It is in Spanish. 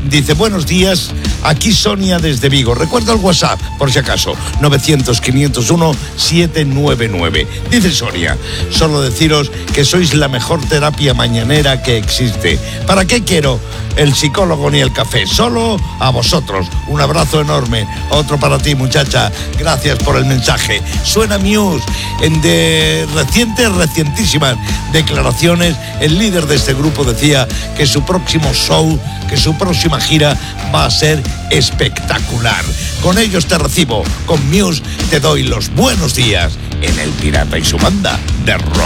Dice, buenos días, aquí Sonia desde Vigo. Recuerda el WhatsApp, por si acaso, 900-501-799. Dice Sonia, solo deciros que sois la mejor terapia mañanera que existe. ¿Para qué quiero el psicólogo ni el café? Solo a vosotros. Un abrazo enorme. Otro para ti, muchacha. Gracias por el mensaje. Suena Muse. De recientísimas declaraciones, el líder de este grupo decía que su próximo show, que su próxima gira va a ser espectacular. Con ellos te recibo. Con Muse te doy los buenos días en El Pirata y su banda de rock.